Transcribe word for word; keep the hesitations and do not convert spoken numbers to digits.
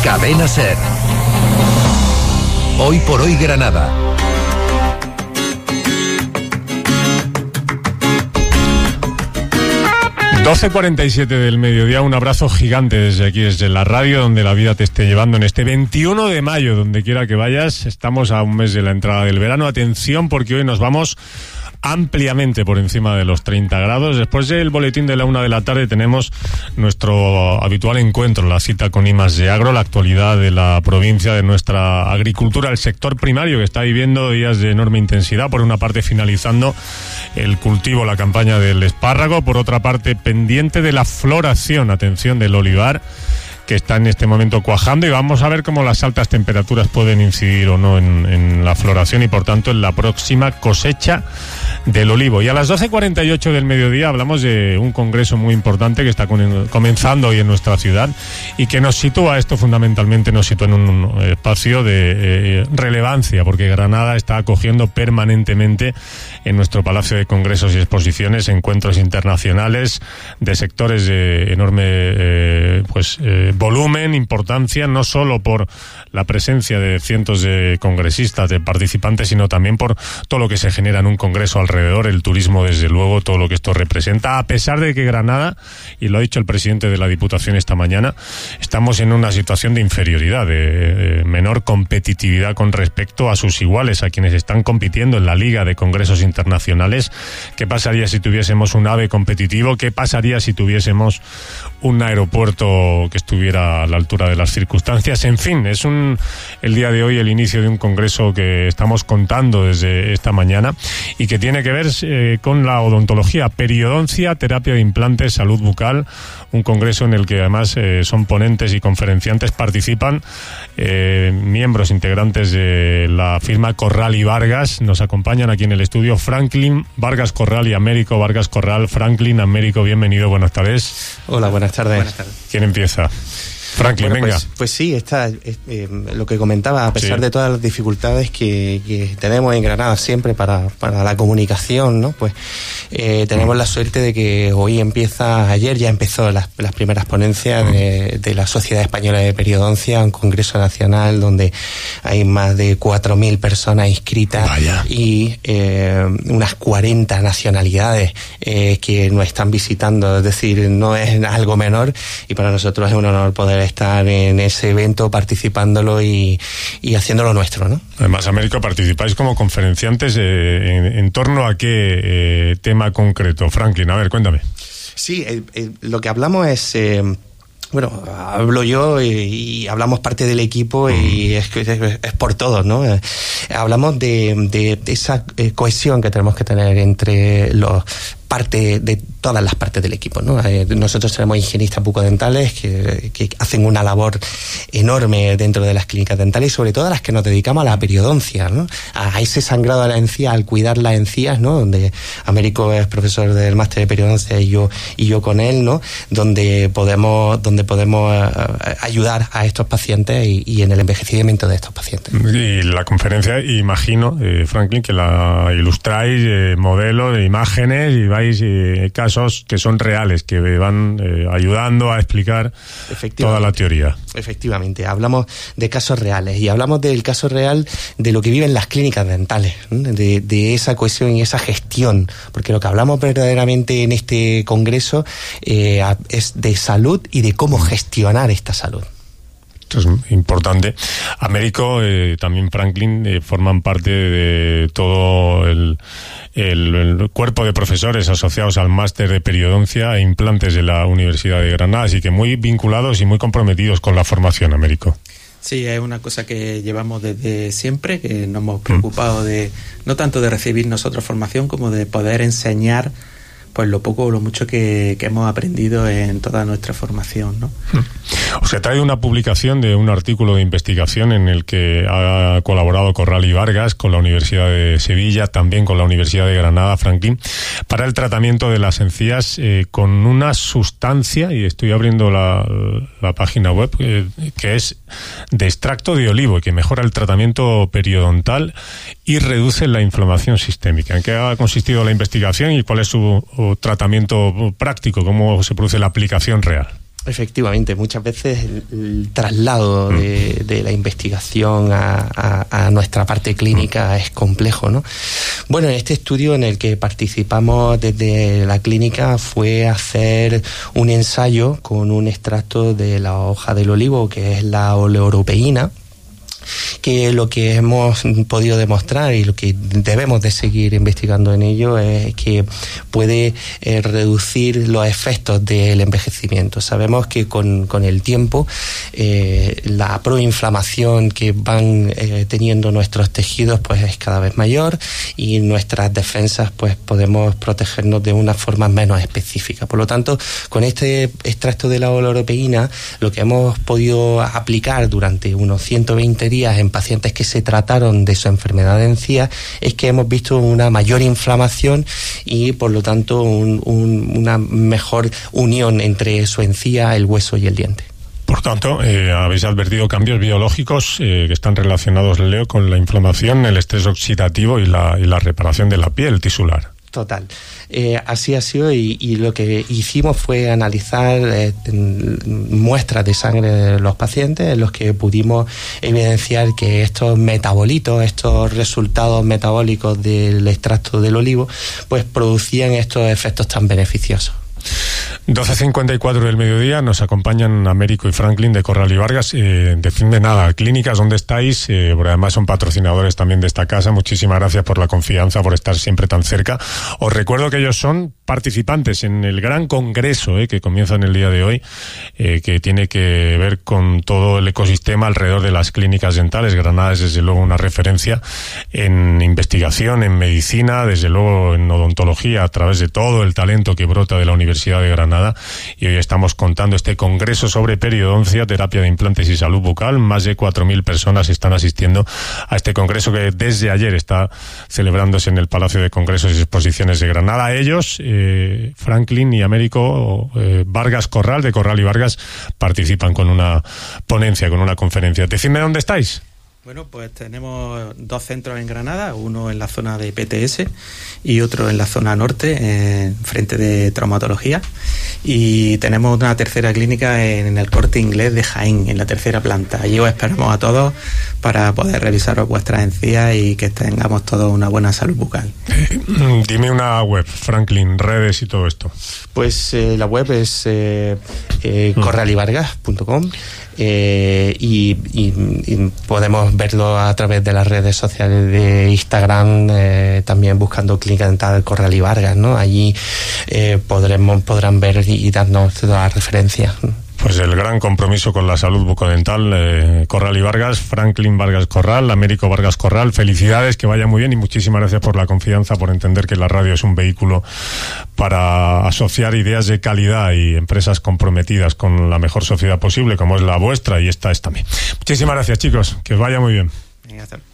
Cadena SER. Hoy por hoy Granada. doce cuarenta y siete del mediodía, un abrazo gigante desde aquí, desde la radio, donde la vida te esté llevando en este veintiuno de mayo, donde quiera que vayas. Estamos a un mes de la entrada del verano. Atención, porque hoy nos vamos ampliamente por encima de los treinta grados. Después del boletín de la una de la tarde tenemos nuestro habitual encuentro, la cita con I más D Agro, la actualidad de la provincia, de nuestra agricultura, el sector primario que está viviendo días de enorme intensidad. Por una parte finalizando el cultivo, la campaña del espárrago, por otra parte pendiente de la floración, atención, del olivar, que está en este momento cuajando, y vamos a ver cómo las altas temperaturas pueden incidir o no en, en la floración y por tanto en la próxima cosecha del olivo. Y a las doce cuarenta y ocho del mediodía hablamos de un congreso muy importante que está con, comenzando hoy en nuestra ciudad y que nos sitúa, esto fundamentalmente nos sitúa en un espacio de eh, relevancia, porque Granada está acogiendo permanentemente en nuestro Palacio de Congresos y Exposiciones encuentros internacionales de sectores de enorme eh, pues eh, volumen, importancia, no solo por la presencia de cientos de congresistas, de participantes, sino también por todo lo que se genera en un congreso alrededor, el turismo, desde luego, todo lo que esto representa, a pesar de que Granada, y lo ha dicho el presidente de la Diputación esta mañana, estamos en una situación de inferioridad, de, de menor competitividad con respecto a sus iguales, a quienes están compitiendo en la Liga de Congresos Internacionales. ¿Qué pasaría si tuviésemos un AVE competitivo? ¿Qué pasaría si tuviésemos un aeropuerto que estuviera a la altura de las circunstancias? En fin, es un el día de hoy el inicio de un congreso que estamos contando desde esta mañana y que tiene que ver eh, con la odontología, periodoncia, terapia de implantes, salud bucal, un congreso en el que además eh, son ponentes y conferenciantes, participan eh, miembros integrantes de la firma Corral y Vargas. Nos acompañan aquí en el estudio Franklin Vargas Corral y Américo Vargas Corral. Franklin, Américo, bienvenido, buenas tardes. Hola, buenas tardes. Buenas tardes. ¿Quién empieza? Franklin, bueno, venga. Pues, pues sí, está, eh, eh, lo que comentaba, a pesar sí. de todas las dificultades que, que tenemos en Granada siempre para, para la comunicación, ¿no? Pues eh, tenemos mm. la suerte de que hoy empieza, ayer ya empezó las, las primeras ponencias mm. de, de la Sociedad Española de Periodoncia, un congreso nacional donde hay más de cuatro mil personas inscritas. Vaya. Y eh, unas cuarenta nacionalidades eh, que nos están visitando, es decir, no es algo menor, y para nosotros es un honor poder estar en ese evento, participándolo y, y haciéndolo nuestro, ¿no? Además, Américo, participáis como conferenciantes eh, en, en torno a qué eh, tema concreto. Franklin, a ver, cuéntame. Sí, eh, eh, lo que hablamos es... Eh, Bueno, hablo yo y, y hablamos parte del equipo y es, es, es por todos, ¿no? Eh, hablamos de, de, de esa eh, cohesión que tenemos que tener entre los parte de todas las partes del equipo, ¿no? Eh, nosotros tenemos higienistas bucodentales que, que hacen una labor enorme dentro de las clínicas dentales y sobre todo a las que nos dedicamos a la periodoncia, ¿no? A ese sangrado de la encía, al cuidar las encías, ¿no? Donde Américo es profesor del máster de periodoncia y yo y yo con él, ¿no? Donde podemos donde podemos uh, ayudar a estos pacientes y, y en el envejecimiento de estos pacientes. Y la conferencia, imagino, eh, Franklin, que la ilustráis, eh, modelos, imágenes, y vais eh, casos que son reales, que van eh, ayudando a explicar toda la teoría. Efectivamente, hablamos de casos reales y hablamos del caso real de lo que viven las clínicas dentales, ¿no? de, de esa cohesión y esa gestión, porque lo que hablamos verdaderamente en este congreso eh, es de salud y de cómo gestionar esta salud. Esto es importante. Américo, eh, también Franklin, eh, forman parte de todo el, el, el cuerpo de profesores asociados al máster de periodoncia e implantes de la Universidad de Granada, así que muy vinculados y muy comprometidos con la formación, Américo. Sí, es una cosa que llevamos desde siempre, que nos hemos preocupado de no tanto de recibir nosotros formación como de poder enseñar pues lo poco o lo mucho que, que hemos aprendido en toda nuestra formación, ¿no? O sea, trae una publicación de un artículo de investigación en el que ha colaborado Corral y Vargas con la Universidad de Sevilla, también con la Universidad de Granada, Franklin, para el tratamiento de las encías eh, con una sustancia, y estoy abriendo la, la página web, eh, que es de extracto de olivo, que mejora el tratamiento periodontal y reduce la inflamación sistémica. ¿En qué ha consistido la investigación y cuál es su tratamiento práctico? ¿Cómo se produce la aplicación real? Efectivamente, muchas veces el, el traslado de, de la investigación a, a, a nuestra parte clínica es complejo, ¿no? Bueno, en este estudio en el que participamos desde la clínica fue hacer un ensayo con un extracto de la hoja del olivo, que es la oleuropeína, que lo que hemos podido demostrar y lo que debemos de seguir investigando en ello es que puede eh, reducir los efectos del envejecimiento. Sabemos que con, con el tiempo eh, la proinflamación que van eh, teniendo nuestros tejidos pues es cada vez mayor y nuestras defensas pues podemos protegernos de una forma menos específica. Por lo tanto, con este extracto de la oleuropeína, lo que hemos podido aplicar durante unos ciento veinte días en pacientes que se trataron de su enfermedad de encías es que hemos visto una mayor inflamación y por lo tanto un, un, una mejor unión entre su encía, el hueso y el diente. Por tanto, eh, habéis advertido cambios biológicos eh, que están relacionados, Leo, con la inflamación, el estrés oxidativo y la, y la reparación de la piel tisular. Total. Eh, así ha sido y, y lo que hicimos fue analizar eh, muestras de sangre de los pacientes en los que pudimos evidenciar que estos metabolitos, estos resultados metabólicos del extracto del olivo, pues producían estos efectos tan beneficiosos. doce cincuenta y cuatro del mediodía, nos acompañan Américo y Franklin de Corral y Vargas. Eh, decidme nada, clínicas, ¿dónde estáis? Eh, porque además son patrocinadores también de esta casa. Muchísimas gracias por la confianza, por estar siempre tan cerca. Os recuerdo que ellos son participantes en el gran congreso eh, que comienza en el día de hoy, eh, que tiene que ver con todo el ecosistema alrededor de las clínicas dentales. Granada es desde luego una referencia en investigación, en medicina, desde luego en odontología, a través de todo el talento que brota de la Universidad de Granada. Y hoy estamos contando este congreso sobre periodoncia, terapia de implantes y salud bucal. Más de cuatro mil personas están asistiendo a este congreso que desde ayer está celebrándose en el Palacio de Congresos y Exposiciones de Granada. Ellos, eh, Franklin y Américo eh, Vargas Corral, de Corral y Vargas, participan con una ponencia, con una conferencia. Decidme dónde estáis. Bueno, pues tenemos dos centros en Granada, uno en la zona de P T S y otro en la zona norte, eh, frente de traumatología, y tenemos una tercera clínica en el Corte Inglés de Jaén, en la tercera planta. Allí os esperamos a todos para poder revisaros vuestras encías y que tengamos todos una buena salud bucal. Eh, dime una web, Franklin, redes y todo esto. Pues eh, la web es eh, eh, corral y vargas punto com. Eh, y, y, y podemos verlo a través de las redes sociales de Instagram, eh, también buscando Clínica Dental Corral y Vargas, ¿no? Allí eh, podremos, podrán ver y darnos todas las referencias. Pues el gran compromiso con la salud bucodental, eh, Corral y Vargas, Franklin Vargas Corral, Américo Vargas Corral, felicidades, que vaya muy bien y muchísimas gracias por la confianza, por entender que la radio es un vehículo para asociar ideas de calidad y empresas comprometidas con la mejor sociedad posible, como es la vuestra, y esta es también. Muchísimas gracias, chicos, que os vaya muy bien. Venga, hasta